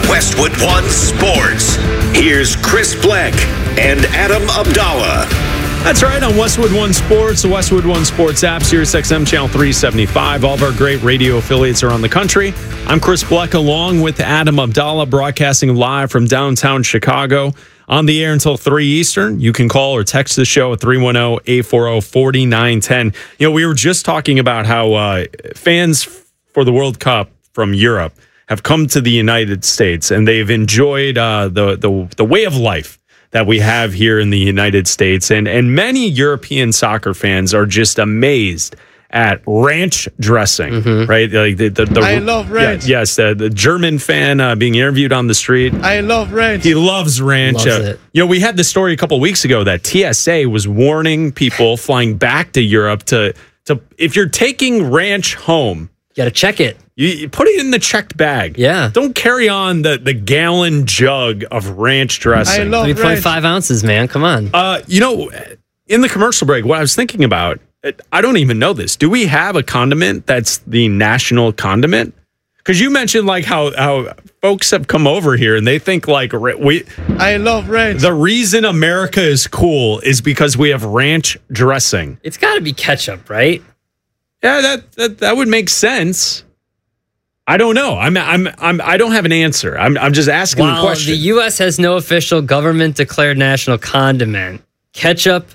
Westwood One Sports. Here's Chris Bleck and Adam Abdallah. That's right, on Westwood One Sports, the Westwood One Sports app, Sirius XM Channel 375. All of our great radio affiliates around the country. I'm Chris Bleck, along with Adam Abdallah, broadcasting live from downtown Chicago. On the air until 3 Eastern. You can call or text the show at 310-840-4910. You know, we were just talking about how fans for the World Cup from Europe have come to the United States, and they've enjoyed the way of life that we have here in the United States. And many European soccer fans are just amazed at ranch dressing, right? Like I love ranch. Yes, the German fan being interviewed on the street. I love ranch. He loves ranch. Loves it. You know, we had the story a couple of weeks ago that TSA was warning people flying back to Europe to if you're taking ranch home, You got to check it. you put it in the checked bag. Yeah. Don't carry on the gallon jug of ranch dressing. I love ranch. 3.5 ounces, man. Come on. You know, in the commercial break, what I was thinking about, I don't even know this. Do we have a condiment that's the national condiment? Because you mentioned like how folks have come over here and they think like I love ranch. the reason America is cool is because we have ranch dressing. It's got to be ketchup, right? Yeah, that would make sense. I don't know. I don't have an answer. I'm just asking the While question. the U.S. has no official government-declared national condiment, ketchup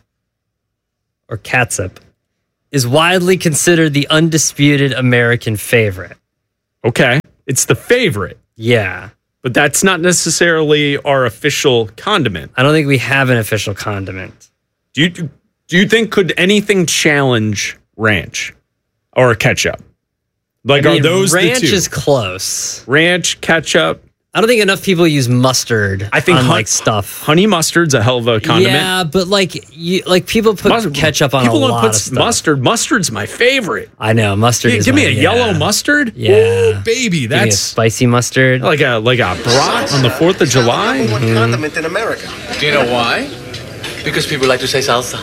or catsup is widely considered the undisputed American favorite. Okay, it's the favorite, Yeah. but that's not necessarily our official condiment. I don't think we have an official condiment. Do you think could anything challenge ranch or ketchup? Like, I mean, are those ranch the two? is close. Ranch, ketchup. I don't think enough people use mustard I think on like stuff. Honey mustard's a hell of a condiment. Yeah, but like people put ketchup on People a don't lot put of stuff. Mustard. Mustard's my favorite. I know mustard. Is Give me a mine, yellow yeah. mustard. Yeah. Ooh, baby, Give me a that's spicy mustard. like a brat on the 4th of July. One condiment in America. Do you know why? Because people like to say salsa.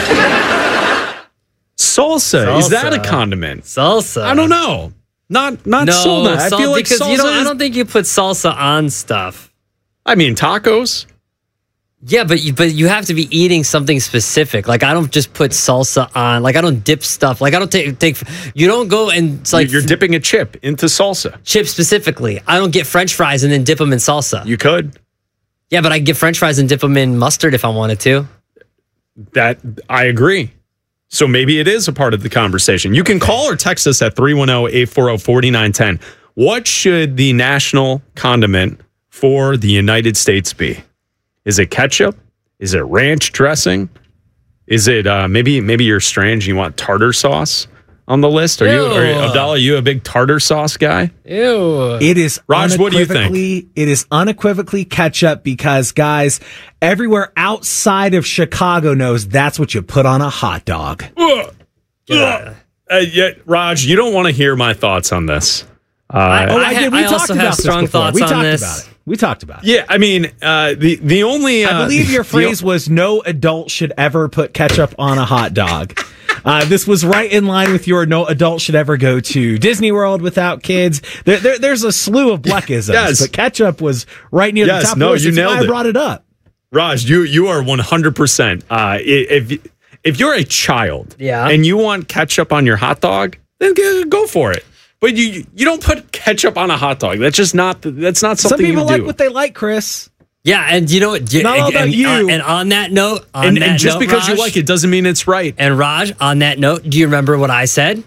Salsa. Is that a Salsa. condiment? Salsa. I don't know. Not No, soda. I feel like because salsa. I don't think you put salsa on stuff. I mean tacos. Yeah, but you have to be eating something specific. Like I don't just put salsa on. Like I don't dip stuff. Like I don't take. You don't go and it's like You're dipping a chip into salsa. chips specifically. I don't get French fries and then dip them in salsa. You could. Yeah, but I get French fries and dip them in mustard if I wanted to. That I agree. So maybe it is a part of the conversation. You can call or text us at 310-840-4910. What should the national condiment for the United States be? Is it ketchup? Is it ranch dressing? Is it maybe you're strange and you want tartar sauce on the list? Are Ew. Abdallah, are you a big tartar sauce guy? Ew. It is Raj, what do you think? It is unequivocally ketchup because, guys, everywhere outside of Chicago knows that's what you put on a hot dog. Yeah. Raj, you don't want to hear my thoughts on this. I did. We I talked also about have this strong before. thoughts We on talked this. about it. We talked about it. Yeah, I mean, the only... I believe your phrase was no adult should ever put ketchup on a hot dog. This was right in line with your no adult should ever go to Disney World without kids. There's a slew of Bleckisms, Yes. but ketchup was right near Yes, the top no, of the list. you That's why nailed I it. brought it up. Raj, you are 100%. If you're a child Yeah. and you want ketchup on your hot dog, then go for it. But you don't put ketchup on a hot dog. That's just not something Some people you like do. what they like, Chris. Yeah, and you know what? Not all about you. And on that note, and just because you like it doesn't mean it's right. And Raj, on that note, do you remember what I said?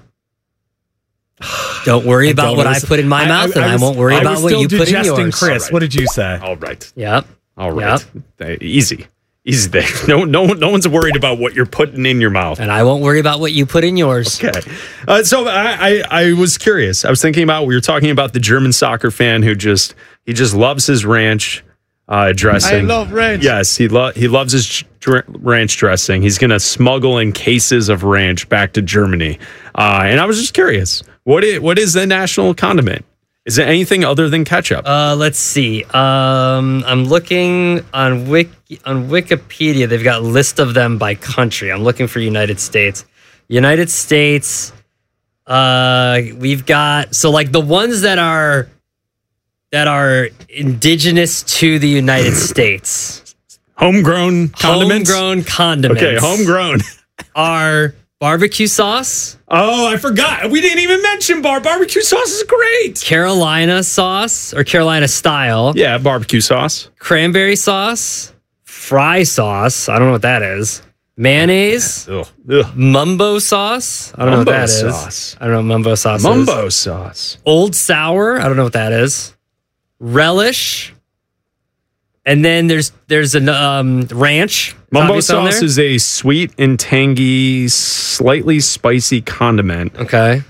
Don't worry about what I put in my mouth, and I won't worry about what you put in yours. Chris, All right. what did you say? All right. Yep. All right. Easy there. No one's worried about what you're putting in your mouth. And I won't worry about what you put in yours. Okay. So I was curious. I was thinking about, we were talking about the German soccer fan who just loves his ranch dressing. I love ranch. Yes, he loves his ranch dressing. He's going to smuggle in cases of ranch back to Germany. And I was just curious, what is the national condiment? Is it anything other than ketchup? Let's see. I'm looking on Wikipedia. They've got a list of them by country. I'm looking for United States. United States. We've got, so like the ones that are that are indigenous to the United States. Homegrown condiments? Homegrown condiments. Okay, homegrown. Are barbecue sauce. Oh, I forgot. We didn't even mention barbecue sauce is great. Carolina sauce or Carolina style. Yeah, barbecue sauce. Cranberry sauce. Fry sauce. I don't know what that is. Mayonnaise. Ugh. Mumbo sauce. I don't know what that is. Sauce. I don't know what mumbo sauce is. Mumbo sauce. Old sour. I don't know what that is. Relish. And then there's a ranch. Mumbo sauce is a sweet and tangy, slightly spicy condiment. Okay.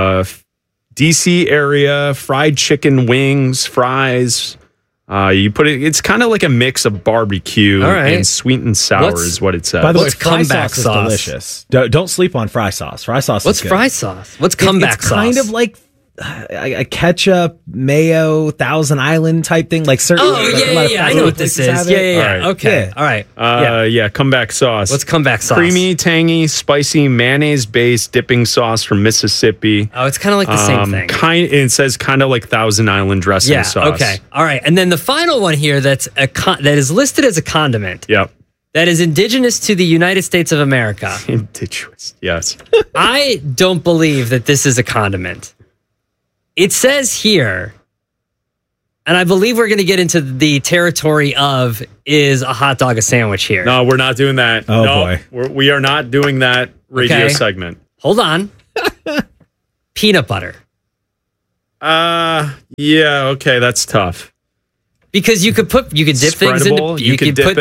DC area, fried chicken wings, fries. You put it. It's kind of like a mix of barbecue and sweet and sour is what it says. By the way, What's fry comeback sauce is sauce? delicious. Don't sleep on fry sauce. Fry sauce What's is good. fry sauce? What's comeback It's sauce? kind of like a ketchup, mayo, Thousand Island type thing. Like certain. I know what this is. Yeah. Right. Okay. All right. Yeah, comeback sauce. What's comeback sauce? Creamy, tangy, spicy, mayonnaise-based dipping sauce from Mississippi. Oh, it's kind of like the same thing. It says kind of like Thousand Island dressing sauce. Okay. All right. And then the final one here that is listed as a condiment. Yep. That is indigenous to the United States of America. Indigenous. Yes. I don't believe that this is a condiment. It says here, and I believe we're going to get into the territory of, is a hot dog a sandwich here? No, we're not doing that. Oh, boy. We are not doing that radio segment. Hold on. Peanut butter. Yeah, okay, that's tough. Because you could dip things into you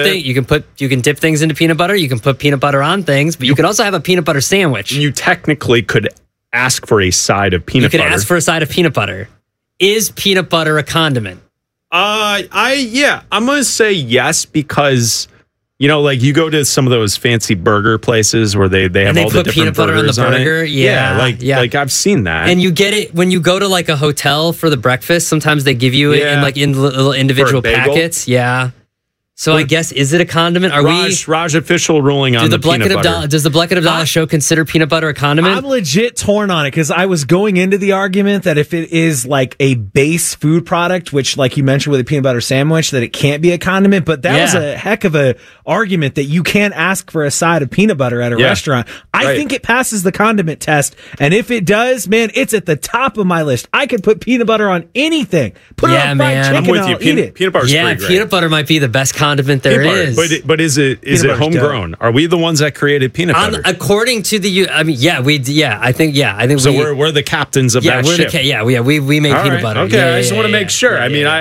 can dip things into peanut butter. You can put peanut butter on things, but you could also have a peanut butter sandwich. You technically could ask for a side of peanut butter. You could ask for a side of peanut butter. Is peanut butter a condiment? I'm gonna say yes because like you go to some of those fancy burger places where they have all the different peanut butter on the burger. Like I've seen that. And you get it when you go to like a hotel for the breakfast. Sometimes they give you it in little individual packets. Yeah. So I guess, is it a condiment? Raj official ruling on the peanut butter. Does the Bleckett Abdallah show consider peanut butter a condiment? I'm legit torn on it because I was going into the argument that if it is like a base food product, which like you mentioned with a peanut butter sandwich, that it can't be a condiment. But that was a heck of a argument that you can't ask for a side of peanut butter at a restaurant. I think it passes the condiment test. And if it does, man, it's at the top of my list. I could put peanut butter on anything. Put it on fried chicken. I'm with you. Eat it. Peanut butter's pretty great. Peanut butter might be the best condiment there is. But is it homegrown? Dope. Are we the ones that created peanut butter? According to the, I think so. We're the captains of that ship. We make peanut butter. Okay, I just want to make sure.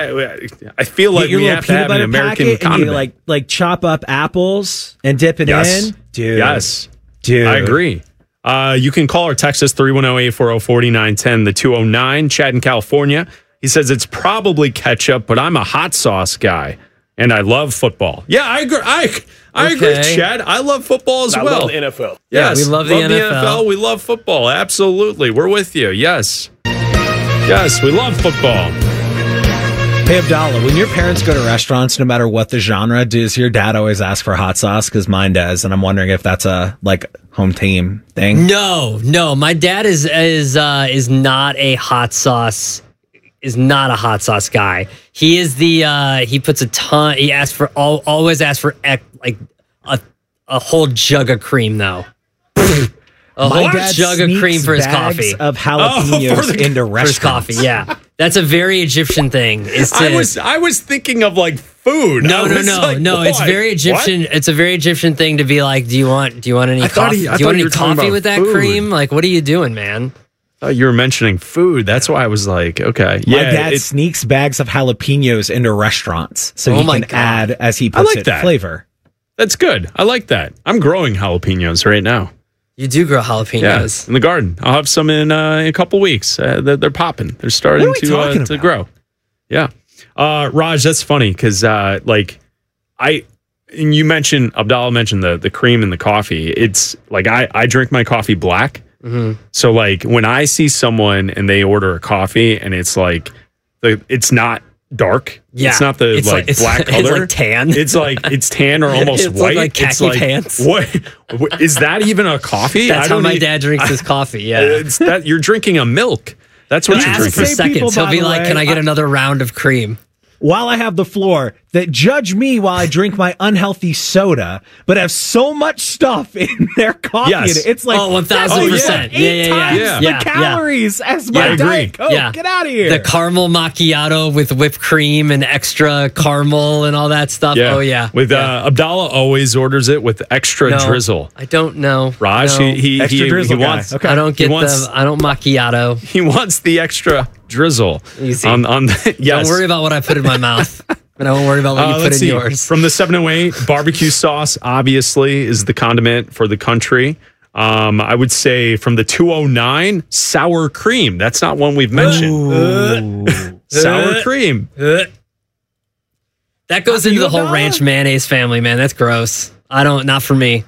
I feel like we have to have an American condiment. And you like chop up apples and dip it in, dude. Yes, dude. I agree. You can call or text us 310-840-4910, the 209. Chad in California. He says it's probably ketchup, but I'm a hot sauce guy. And I love football. Yeah, I agree. I agree, Chad. I love football as well. I love the NFL. Yes, we love the NFL. We love football. Absolutely. We're with you. Yes. Yes, we love football. Hey, Abdallah, when your parents go to restaurants, no matter what the genre, does your dad always ask for hot sauce? Because mine does. And I'm wondering if that's a home team thing. No. My dad is not a hot sauce. Is not a hot sauce guy. He is he puts a ton. He always asks for like a whole jug of cream though. A whole jug of cream for his coffee. Of jalapenos into restaurants. For his coffee, yeah. That's a very Egyptian thing. I was thinking of like food. No. It's very Egyptian. What? It's a very Egyptian thing to be like, do you want any coffee? Do you want any coffee with that cream? Like, what are you doing, man? You were mentioning food. That's why I was like, okay. My dad sneaks bags of jalapenos into restaurants so he can add, as he puts it, flavor. That's good. I like that. I'm growing jalapenos right now. You do grow jalapenos? Yeah, in the garden. I'll have some in a couple weeks. They're popping. They're starting to grow. Yeah. Raj, that's funny because you mentioned, Abdallah mentioned the cream in the coffee. It's like I drink my coffee black. Mm-hmm. So like when I see someone and they order a coffee and it's like it's not dark, it's not the black color, it's like tan. It's tan or almost white. Like khaki pants. What is that even a coffee? That's how my dad drinks his coffee. Yeah, it's that you're drinking a milk. That's what He'll you're ask for drinking. Same people, seconds. He'll by be the like, way, "Can I get another round of cream?" While I have the floor, that judge me while I drink my unhealthy soda, but have so much stuff in their coffee. Yes. in it. It's like 1000%. Eight times Yeah. the Yeah. calories as I my agree. Diet Coke. Yeah. Get out of here. The caramel macchiato with whipped cream and extra caramel and all that stuff. Yeah. Oh yeah. With yeah. Abdallah always orders it with extra No, drizzle. I don't know. Raj, No. he Extra drizzle guy. wants Okay. I don't get wants- I don't macchiato. he wants the extra drizzle Easy. on the, yes. Don't worry about what I put in my mouth, and I won't worry about what you put Let's in see. yours. From the 708, barbecue sauce obviously is the condiment for the country. I would say from the 209, sour cream. That's not one we've mentioned. Sour cream. That goes into the whole ranch mayonnaise family, man. That's gross. Not for me.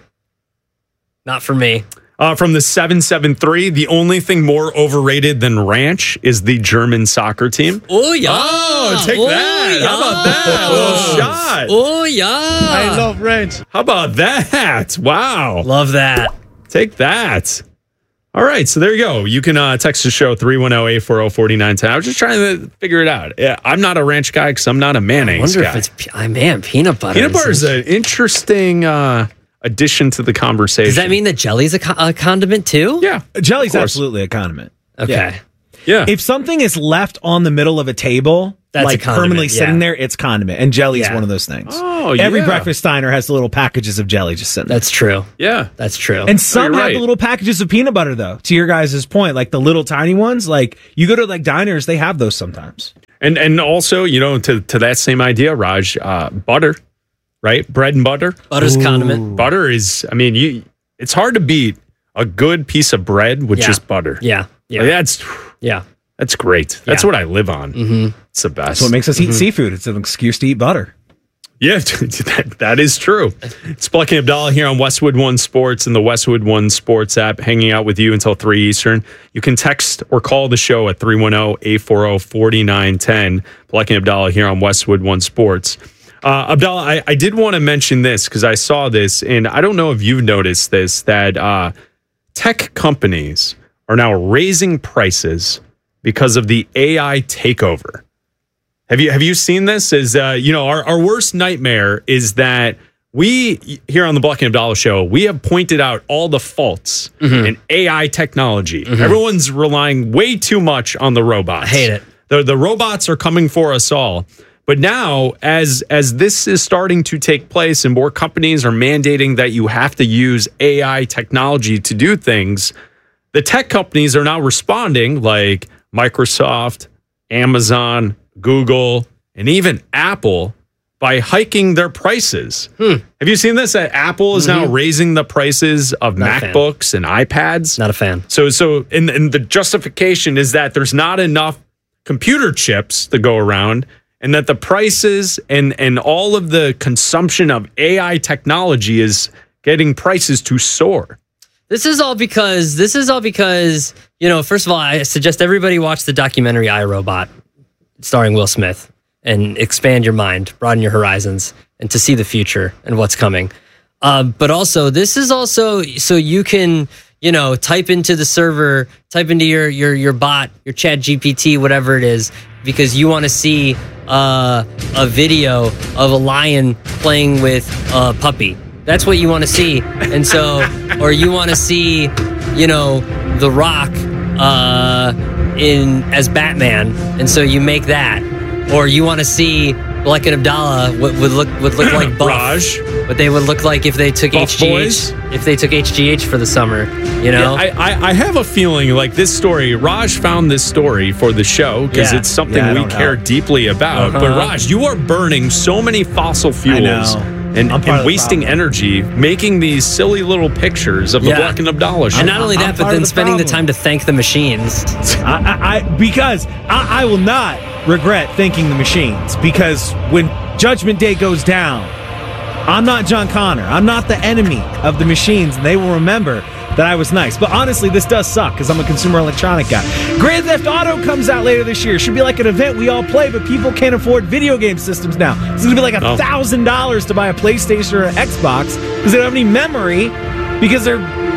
Not for me. From the 773, the only thing more overrated than ranch is the German soccer team. Oh yeah. Oh, take that. How about that? A little shot. Oh yeah. I love ranch. How about that? Wow. Love that. Take that. All right, so there you go. You can text the show 310-840-4910. I was just trying to figure it out. Yeah, I'm not a ranch guy because I'm not a I mayonnaise wonder guy. if it's peanut butter. Peanut butter is an interesting addition to the conversation. Does that mean that jelly's a condiment too? Yeah. Jelly's of course. absolutely a condiment. Okay. Yeah. If something is left on the middle of a table, That's a like condiment, permanently yeah. sitting there, it's condiment. And jelly is Yeah. one of those things. Oh, Every yeah. breakfast diner has the little packages of jelly just sitting there. That's true. Yeah. That's true. And some you're have right. the little packages of peanut butter, though. To your guys' point, like the little tiny ones, like you go to like diners, they have those sometimes. And also, you know, to that same idea, Raj, butter, right? Bread and butter. Butter's condiment. Butter is, I mean, it's hard to beat a good piece of bread with Yeah. just butter. Yeah. Yeah. Like, Yeah. that's great. That's Yeah. what I live on. Mm-hmm. It's the best. That's what makes us eat seafood. It's an excuse to eat butter. Yeah, that is true. It's Black and Abdallah here on Westwood One Sports and the Westwood One Sports app, hanging out with you until 3 Eastern. You can text or call the show at 310-840-4910. Black and Abdallah here on Westwood One Sports. Abdallah, I did want to mention this because I saw this, and I don't know if you've noticed this, that tech companies are now raising prices because of the AI takeover. Have you seen this? Our worst nightmare is that we here on the Black and Abdallah show, we have pointed out all the faults in AI technology. Everyone's relying way too much on the robots. I hate it. The robots are coming for us all. But now, as this is starting to take place and more companies are mandating that you have to use AI technology to do things, the tech companies are now responding, like Microsoft, Amazon, Google, and even Apple, by hiking their prices. Have you seen this? That Apple is now raising the prices of Not a fan. MacBooks and iPads. Not a fan. So and the justification is that there's not enough computer chips to go around, and that the prices and all of the consumption of AI technology is getting prices to soar. This is all because, first of all, I suggest everybody watch the documentary iRobot, starring Will Smith, and expand your mind, broaden your horizons, and to see the future and what's coming. But also, this is also so you can, type into the server, type into your bot, your Chat GPT, whatever it is, because you want to see a video of a lion playing with a puppy. That's what you want to see. And so, or you want to see, The Rock as Batman, and so you make that. Or you want to see Black and Abdallah would look like Buff. Raj. What they would look like if they took Buff HGH. Boys? If they took HGH for the summer, Yeah, I have a feeling like this story, Raj found this story for the show because Yeah. it's something Yeah, I we don't care know. deeply about. But Raj, you are burning so many fossil fuels and I'm part of the wasting problem. energy making these silly little pictures of the Yeah. Black and Abdallah show. And not only I'm that, but part then of the spending the problem. time to thank the machines. Because I will not regret thanking the machines, because when Judgment Day goes down, I'm not John Connor. I'm not the enemy of the machines, and they will remember that I was nice. But honestly, this does suck because I'm a consumer electronic guy. Grand Theft Auto comes out later this year. Should be like an event we all play, but people can't afford video game systems now. It's going to be like $1,000 to buy a PlayStation or an Xbox because they don't have any memory, because they're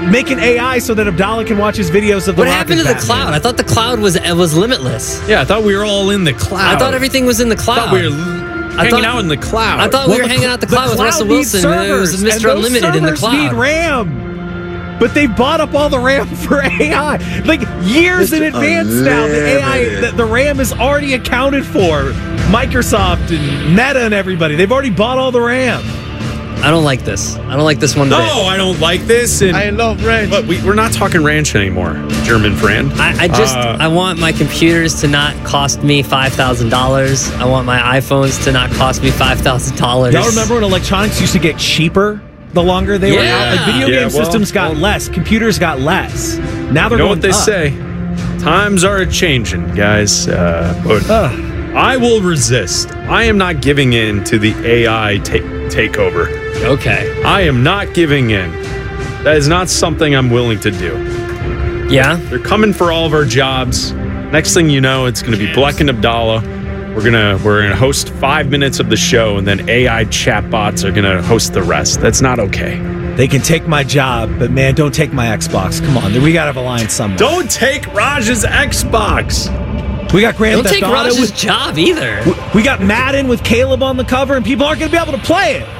make an AI so that Abdallah can watch his videos of the What Rock happened to and the cloud? Batman. I thought the cloud was limitless. Yeah, I thought we were all in the cloud. I thought everything was in the I cloud. thought we were hanging out in the cloud. I thought we were hanging out the cloud with Russell needs Wilson. It was servers, and Mr. those Unlimited in the servers need cloud. RAM. But they bought up all the RAM for AI. Like years in advance now, the AI, the RAM is already accounted for. Microsoft and Meta and everybody, they've already bought all the RAM. I don't like this. I don't like this one No, bit. I don't like this. And, I love ranch. but we're not talking ranch anymore, German friend. I want my computers to not cost me $5,000. I want my iPhones to not cost me $5,000. Y'all remember when electronics used to get cheaper the longer they were out? Like video Yeah, game systems got less, computers got less. Now they're You know going what they up. say? Times are changing, guys. But I will resist. I am not giving in to the AI takeover. Okay. I am not giving in. That is not something I'm willing to do. Yeah. They're coming for all of our jobs. Next thing you know, it's going to be Bleck and Abdallah. We're gonna host 5 minutes of the show, and then AI chatbots are gonna host the rest. That's not okay. They can take my job, but man, don't take my Xbox. Come on, we gotta have a line somewhere. Don't take Raj's Xbox. We got Grand Don't Theft take Auto Raj's with, job either. we got Madden with Caleb on the cover, and people aren't gonna be able to play it.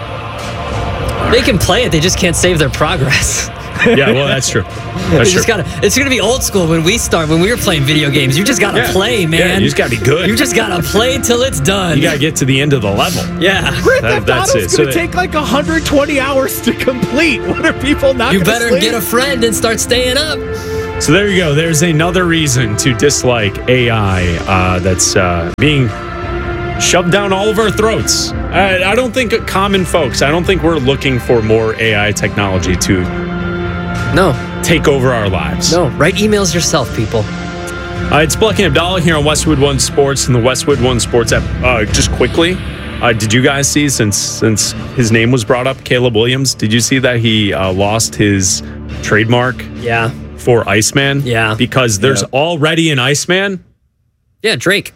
They can play it. They just can't save their progress. Yeah, well, that's true. That's true. It's gonna be old school when we were playing video games. You just gotta play, man. Yeah, you just gotta be good. You just gotta play till it's done. You gotta get to the end of the level. Yeah. Grand Theft that's Auto's it. gonna So take like 120 hours to complete. What are people not You gonna better sleep? get a friend and start staying up. So there you go. There's another reason to dislike AI that's being shoved down all of our throats. I don't think common folks, I don't think we're looking for more AI technology to No. take over our lives. No. Write emails yourself, people. It's Bleck and Abdallah here on Westwood One Sports and the Westwood One Sports app. Just quickly, did you guys see, since his name was brought up, Caleb Williams, did you see that he lost his trademark Yeah. for Iceman? Yeah. Because there's already an Iceman, Yeah, Drake.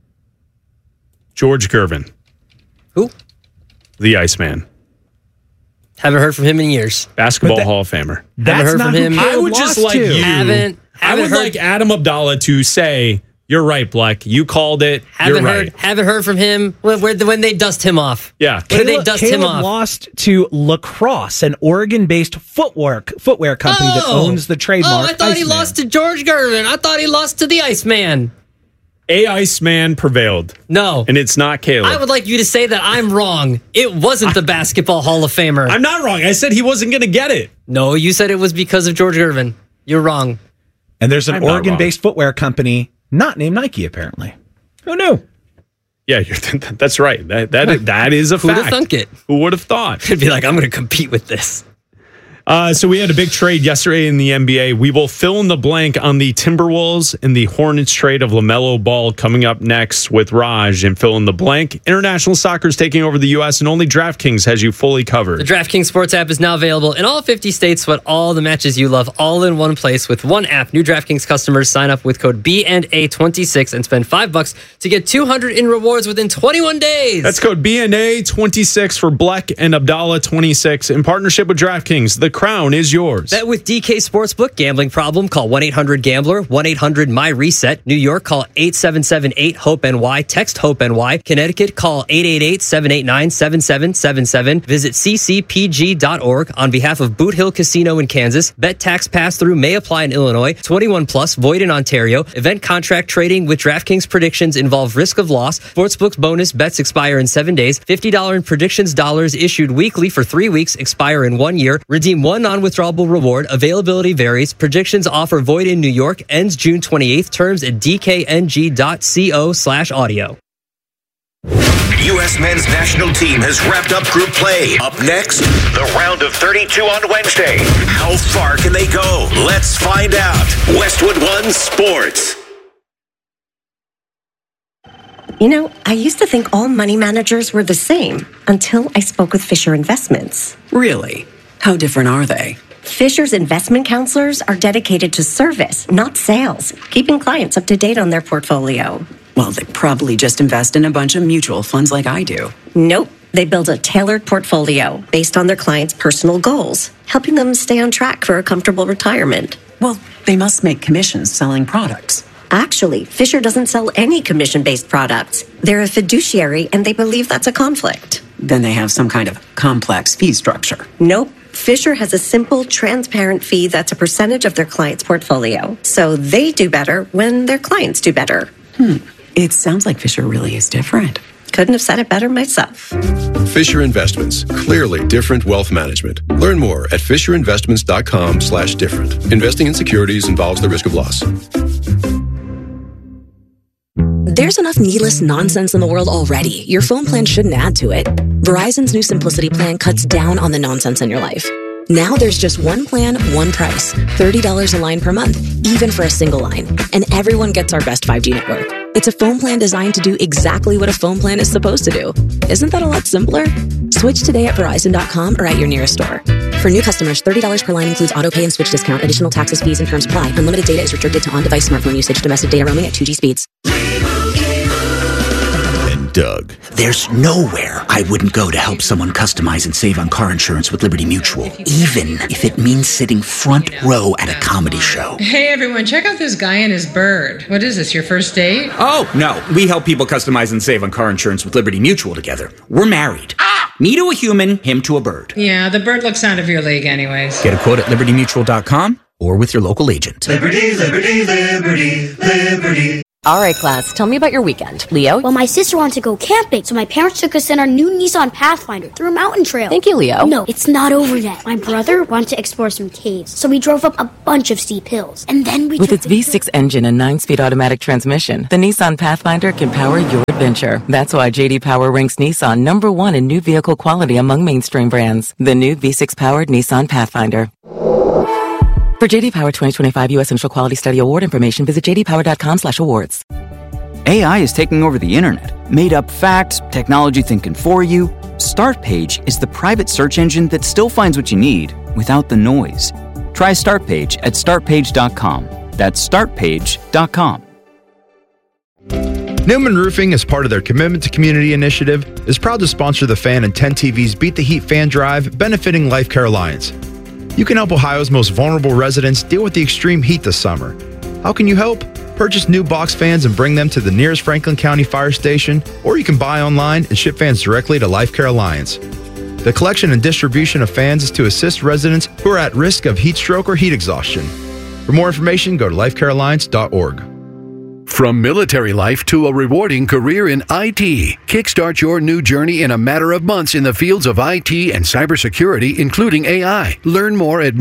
George Gervin, Who? the Iceman, Haven't heard from him in years. basketball But that- Hall of Famer. That's heard not from who him. Caleb I would just lost like to. you. Haven't I would heard, like Adam Abdallah to say, "You're right, Bleck. You called it. You're right." Haven't heard from him when they dust him off. Yeah. When they dust him Caleb off. lost to Lacrosse, an Oregon-based footwear company that owns the trademark. Oh, I thought he Iceman. lost to George Gervin. I thought he lost to the Iceman. A Iceman prevailed, No. and it's not Caleb. I would like you to say that I'm wrong. It wasn't the Basketball Hall of Famer. I'm not wrong. I said he wasn't going to get it. No, you said it was because of George Gervin. You're wrong. And there's an I'm not Oregon-based footwear company not named Nike, apparently. Who knew? Yeah, that's right. That is a Who'd fact. have thunk it? Who would have thought? It'd be like, I'm going to compete with this. So we had a big trade yesterday in the NBA. We will fill in the blank on the Timberwolves and the Hornets trade of LaMelo Ball coming up next with Raj, and fill in the blank. International soccer is taking over the U.S. and only DraftKings has you fully covered. The DraftKings Sports app is now available in all 50 states with all the matches you love all in one place with one app. New DraftKings customers sign up with code BNA26 and spend $5 to get $200 in rewards within 21 days. That's code BNA26 for Bleck and Abdallah 26 in partnership with DraftKings. The crown is yours. Bet with DK Sportsbook. Gambling problem? Call 1-800-GAMBLER. 1-800-MY-RESET. New York, call 877-8-HOPE-NY. Text HOPE-NY. Connecticut, call 888-789-7777. Visit ccpg.org on behalf of Boot Hill Casino in Kansas. Bet tax pass-through may apply in Illinois. 21 plus, void in Ontario. Event contract trading with DraftKings predictions involve risk of loss. Sportsbook's bonus bets expire in 7 days. $50 in predictions dollars issued weekly for 3 weeks, expire in 1 year. Redeem one non-withdrawable reward. Availability varies. Predictions offer void in New York. Ends June 28th. Terms at dkng.co/audio. U.S. men's national team has wrapped up group play. Up next, the round of 32 on Wednesday. How far can they go? Let's find out. Westwood One Sports. You know, I used to think all money managers were the same until I spoke with Fisher Investments. Really? How different are they? Fisher's investment counselors are dedicated to service, not sales, keeping clients up to date on their portfolio. Well, they probably just invest in a bunch of mutual funds like I do. Nope. They build a tailored portfolio based on their clients' personal goals, helping them stay on track for a comfortable retirement. Well, they must make commissions selling products. Actually, Fisher doesn't sell any commission-based products. They're a fiduciary, and they believe that's a conflict. Then they have some kind of complex fee structure. Nope. Fisher has a simple, transparent fee that's a percentage of their client's portfolio. So they do better when their clients do better. It sounds like Fisher really is different. Couldn't have said it better myself. Fisher Investments. Clearly different wealth management. Learn more at fisherinvestments.com/different. Investing in securities involves the risk of loss. There's enough needless nonsense in the world already. Your phone plan shouldn't add to it. Verizon's new Simplicity plan cuts down on the nonsense in your life. Now there's just one plan, one price. $30 a line per month, even for a single line. And everyone gets our best 5G network. It's a phone plan designed to do exactly what a phone plan is supposed to do. Isn't that a lot simpler? Switch today at Verizon.com or at your nearest store. For new customers, $30 per line includes autopay and switch discount. Additional taxes, fees, and terms apply. Unlimited data is restricted to on-device smartphone usage. Domestic data roaming at 2G speeds. Doug. There's nowhere I wouldn't go to help someone customize and save on car insurance with Liberty Mutual, even if it means sitting front row at a comedy show. Hey everyone, check out this guy and his bird. What is this, your first date? Oh, no. We help people customize and save on car insurance with Liberty Mutual together. We're married. Me to a human, him to a bird. Yeah, the bird looks out of your league anyways. Get a quote at libertymutual.com or with your local agent. Liberty, liberty, liberty, liberty. All right, class, tell me about your weekend. Leo? Well, my sister wanted to go camping, so my parents took us in our new Nissan Pathfinder through a mountain trail. Thank you, Leo. No, it's not over yet. My brother wanted to explore some caves, so we drove up a bunch of steep hills. And then we With its V6 engine and 9-speed automatic transmission, the Nissan Pathfinder can power your adventure. That's why J.D. Power ranks Nissan #1 in new vehicle quality among mainstream brands. The new V6-powered Nissan Pathfinder. For J.D. Power 2025 U.S. Initial Quality Study Award information, visit jdpower.com/awards. AI is taking over the internet. Made up facts, technology thinking for you. Startpage is the private search engine that still finds what you need without the noise. Try Startpage at startpage.com. That's startpage.com. Newman Roofing, as part of their Commitment to Community initiative, is proud to sponsor the Fan and 10 TV's Beat the Heat Fan Drive, benefiting Life Care Alliance. You can help Ohio's most vulnerable residents deal with the extreme heat this summer. How can you help? Purchase new box fans and bring them to the nearest Franklin County Fire Station, or you can buy online and ship fans directly to Life Care Alliance. The collection and distribution of fans is to assist residents who are at risk of heat stroke or heat exhaustion. For more information, go to lifecarealliance.org. From military life to a rewarding career in IT, kickstart your new journey in a matter of months in the fields of IT and cybersecurity, including AI. Learn more at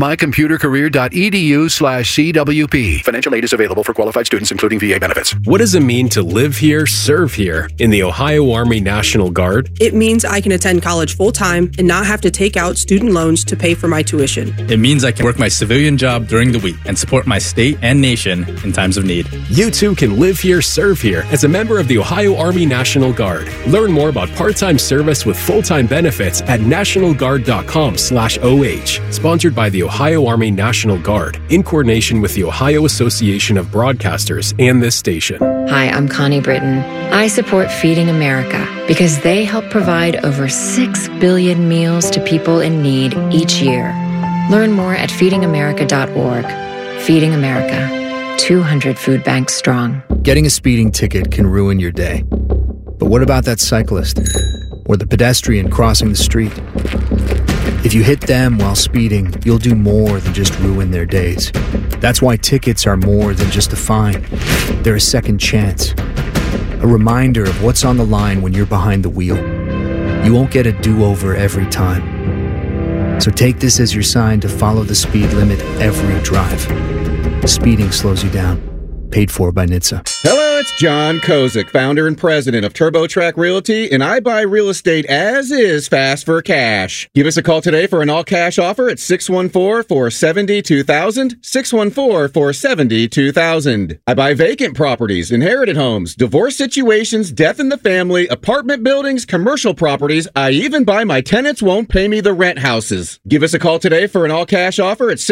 mycomputercareer.edu/CWP. Financial aid is available for qualified students, including VA benefits. What does it mean to live here, serve here in the Ohio Army National Guard? It means I can attend college full-time and not have to take out student loans to pay for my tuition. It means I can work my civilian job during the week and support my state and nation in times of need. You too can live here, serve here as a member of the Ohio Army National Guard. Learn more about part-time service with full-time benefits at nationalguard.com/OH. Sponsored by the Ohio Army National Guard in coordination with the Ohio Association of Broadcasters and this station. Hi, I'm Connie Britton. I support Feeding America because they help provide over 6 billion meals to people in need each year. Learn more at feedingamerica.org. Feeding America. 200 food banks strong. Getting a speeding ticket can ruin your day. But what about that cyclist or the pedestrian crossing the street? If you hit them while speeding, you'll do more than just ruin their days. That's why tickets are more than just a fine. They're a second chance. A reminder of what's on the line when you're behind the wheel. You won't get a do-over every time. So take this as your sign to follow the speed limit every drive. Speeding slows you down. Paid for by NHTSA. Hello, it's John Kozik, founder and president of TurboTrack Realty, and I buy real estate as is fast for cash. Give us a call today for an all-cash offer at 614-470-2000, 614-470-2000. I buy vacant properties, inherited homes, divorce situations, death in the family, apartment buildings, commercial properties. I even buy my tenants won't pay me the rent houses. Give us a call today for an all-cash offer at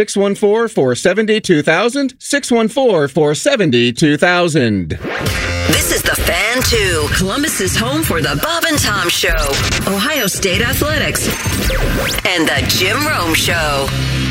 614-470-2000, 614-470-2000. This is the Fan to Columbus's home for the Bob and Tom Show, Ohio State Athletics, and the Jim Rome Show.